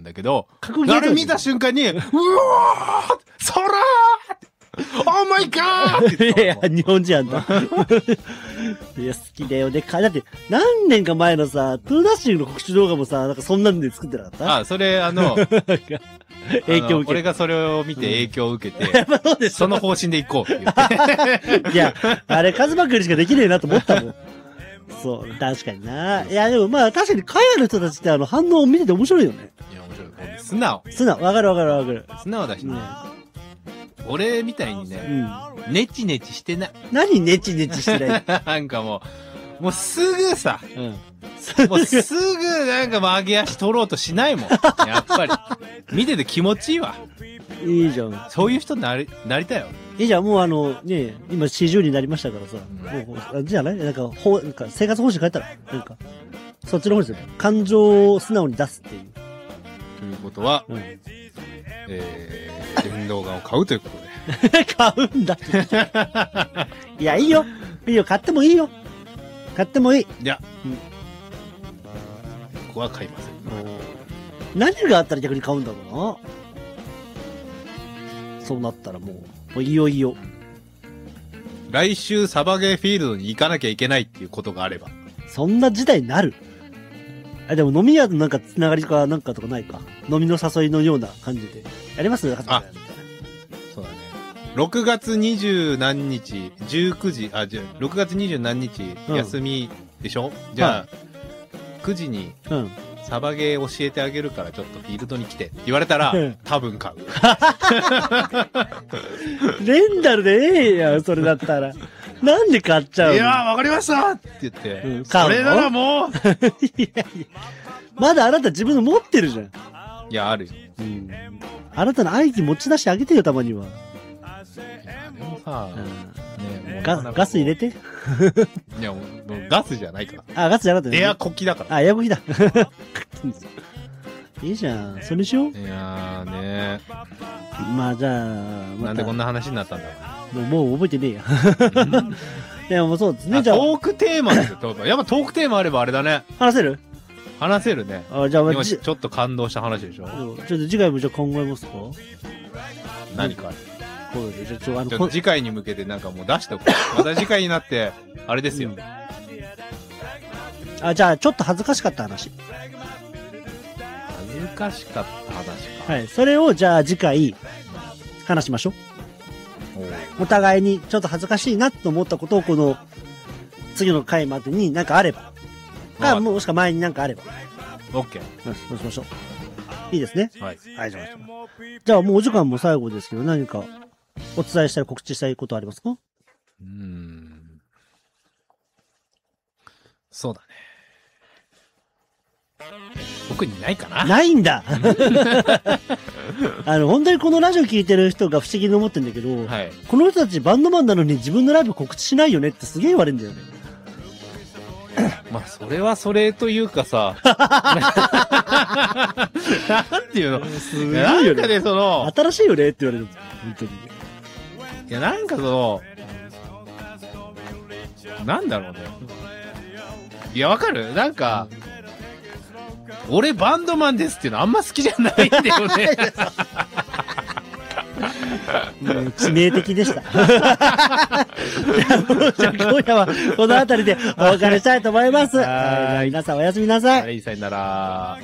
だけど、 格ゲーあれ見た瞬間に、うわーそらーオーマイガーって言ったいや、日本人やんだ。いや、好きだよね。だって、何年か前のさ、トゥーダッシングの告知動画もさ、なんかそんなんで作ってなかったあ、それ影響を受け俺がそれを見て影響を受けて、 やっぱそうでしょ。 その方針で行こうって言って。 いや、あれ、カズマくんにしかできねえなと思ったもん。そう、確かにな。いや、でもまあ、確かに海外の人たちって反応を見てて面白いよね。 いや、面白い。素直。 素直、わかるわかるわかる。 素直だしね。 ね俺みたいにね、ネチネチしてない。 何ネチネチしてないなんかもうすぐさ、 うん。 もうすぐなんか曲げ足取ろうとしないもん。やっぱり。見てて気持ちいいわ。 いいじゃん。 そういう人になりたいよ。 いいじゃん、もうね今40になりましたからさ。もう、あれじゃないなんか生活方針変えたら、なんか、そっちの方ですよ。感情を素直に出すっていう。 ということは、 うん。 電動ガンを買うということで。 買うんだ。いや、いいよ。いいよ、買ってもいいよ。買ってもいい。 いや、ここは買いません。 何があったら逆に買うんだろうな。そうなったらもういいよいいよ。 来週サバゲーフィールドに行かなきゃいけないっていうことがあれば。 そんな事態になる。でも飲み屋のなんかつながりかなんかとかないか。飲みの誘いのような感じで。やります？ そうだね。6月20何日、19時、6月20何日、休みでしょ？じゃあ、9時に、サバゲー教えてあげるからちょっとフィールドに来てって言われたら、多分買う。 レンタルでええやん、それだったら。なんで買っちゃうの？ いやー、わかりましたって言って、 買うの？ それならもういやいや、まだあなた自分の持ってるじゃん。 いや、あるよ。 あなたの愛機持ち出してあげてよ、たまには。 いや、でもさ、ね、 ガス入れて。 いや、もうガスじゃないから。 あ、ガスじゃなかったね。 エアコキだから。 あ、エアコキだ。いいじゃん。それにしよう。 いやーね。 まあじゃあ、 なんでこんな話になったんだろう。もう覚えてねえや。でもそうですね、 じゃあ。トークテーマですよ、やっぱトークテーマあればあれだね。 話せるね。 じゃあ、 ちょっと感動した話でしょ。 ちょっと次回もじゃあ考えますか？ 何か。 じゃあ次回に向けてなんかもう出しておく。また次回になって、あれですよ。 じゃあ、ちょっと恥ずかしかった話。 恥ずかしかった話か。 はい。それを、じゃあ次回、話しましょう。お互いにちょっと恥ずかしいなと思ったことをこの、次の回までになんかあれば。もしくは前になんかあれば。 OK。 そうしましょう。いいですね。 はい。 はい、じゃあもうお時間も最後ですけど、何かお伝えしたい、告知したいことありますか？ そうだね。僕にないかな？ ないんだ本当にこのラジオ聞いてる人が不思議に思ってんだけど、 はい、 この人たちバンドマンなのに自分のライブ告知しないよねってすげえ言われるんだよね。 まあ、それはそれというかさ、なんていうの？ すごいよね。 なんかね、 新しいよねって言われる。本当に。 いや、なんかなんだろうね。いや、わかる？なんか、俺バンドマンですっていうのあんま好きじゃないんだよね。 致命的でした。じゃあ今夜はこの辺りでお別れしたいと思います。皆さんおやすみなさい。 はい、さよなら。